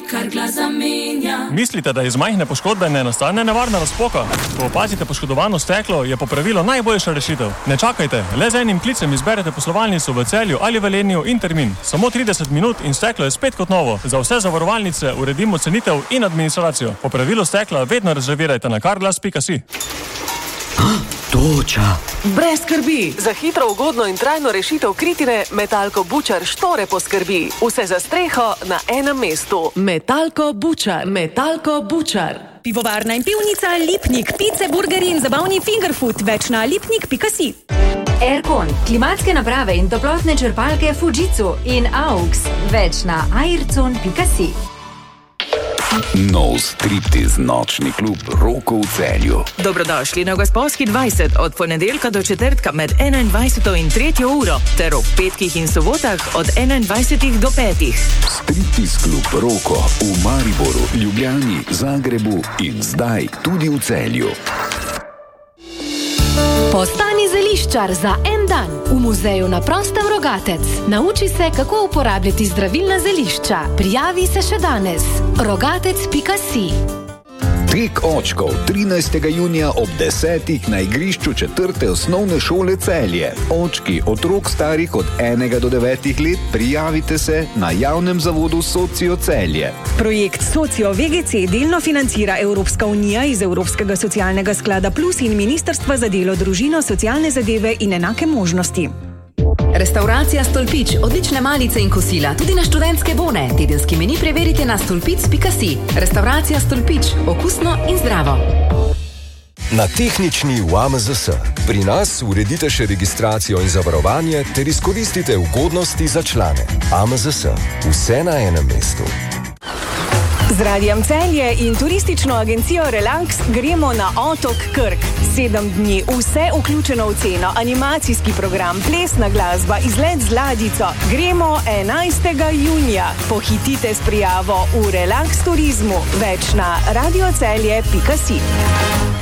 kar glas zamenja. Mislite, da iz majhne poškodbe ne nastane nevarna razpoka? Ko opazite poškodovano steklo, je popravilo najboljša rešitev. Ne čakajte, le z enim klicem izberete poslovalnico v Celju ali Velenju in termin. Samo 30 minut in steklo je spet kot novo. Za vse zavarovalnice uredimo cenitev in administracijo. Popravilo stekla vedno rezervirajte na carglass.si. Toča. Brez skrbi. Za hitro, ugodno in trajno rešitev kritine Metalko Bučar Štore poskrbi. Vse za streho na enem mestu. Metalko Bučar. Metalko Bučar. Pivovarna in pivnica Lipnik, pice, burgeri in zabavni fingerfood. Več na lipnik.si. Aircon, klimatske naprave in toplotne črpalke Fujitsu in AUX. Več na aircon.si. Nov striptiz nočni klub Roko v Celju. Dobrodošli na Gosposki 20 od ponedeljka do četrtka med 21. in 3. uro ter ob petkih in sobotah od 21. do 5. Striptiz klub Roko v Mariboru, Ljubljani, Zagrebu in zdaj tudi v Celju. Postani zeliščar za en dan v muzeju na prostem Rogatec. Nauči se, kako uporabljati zdravilna zelišča. Prijavi se še danes. rogatec.si. Tek očkov 13. junija ob 10. na igrišču 4. osnovne šole Celje. Očki otrok starih od 1 do 9 let prijavite se na javnem zavodu Socio Celje. Projekt Socio VGC delno financira Evropska unija iz Evropskega socialnega sklada Plus in Ministrstva za delo, družino, socialne zadeve in enake možnosti. Restauracija Stolpič, odlične malice in kosila, tudi na študentske bone. Tedenski meni preverite na stolpic.si. Restauracija Stolpič, okusno in zdravo. Na tehnični v AMZS. Pri nas uredite še registracijo in zavarovanje ter izkoristite ugodnosti za člane. AMZS. Vse na enem mestu. Z Radijem Celje in turistično agencijo Relax gremo na otok Krk. 7 dni, vse vključeno v ceno, animacijski program, plesna glasba, izlet z ladjico. Gremo 11. junija. Pohitite s prijavo v Relax turizmu. Več na radiocelje.si.